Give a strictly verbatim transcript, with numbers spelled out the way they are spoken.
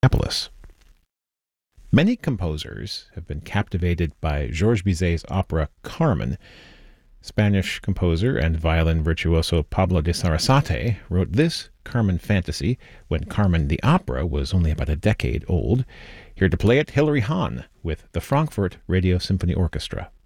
Minneapolis. Many composers have been captivated by Georges Bizet's opera Carmen. Spanish composer and violin virtuoso Pablo de Sarasate wrote this Carmen fantasy when Carmen the opera was only about a decade old. Here to play it, Hilary Hahn with the Frankfurt Radio Symphony Orchestra.